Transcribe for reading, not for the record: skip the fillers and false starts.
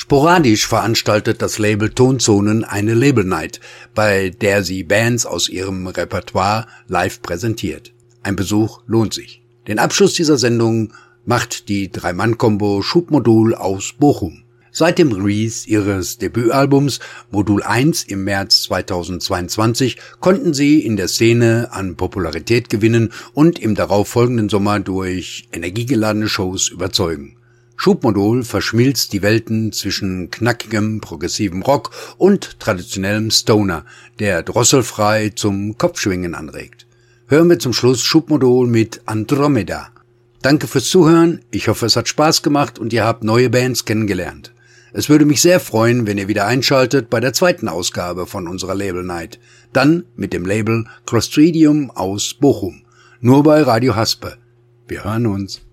Sporadisch veranstaltet das Label Tonzonen eine Label Night, bei der sie Bands aus ihrem Repertoire live präsentiert. Ein Besuch lohnt sich. Den Abschluss dieser Sendung macht die Drei-Mann-Kombo Schubmodul aus Bochum. Seit dem Release ihres Debütalbums Modul 1 im März 2022 konnten sie in der Szene an Popularität gewinnen und im darauffolgenden Sommer durch energiegeladene Shows überzeugen. Schubmodul verschmilzt die Welten zwischen knackigem, progressivem Rock und traditionellem Stoner, der drosselfrei zum Kopfschwingen anregt. Hören wir zum Schluss Schubmodul mit Andromeda. Danke fürs Zuhören, ich hoffe, es hat Spaß gemacht und ihr habt neue Bands kennengelernt. Es würde mich sehr freuen, wenn ihr wieder einschaltet bei der zweiten Ausgabe von unserer Label Night. Dann mit dem Label Clostridium aus Bochum. Nur bei Radio Haspe. Wir hören uns.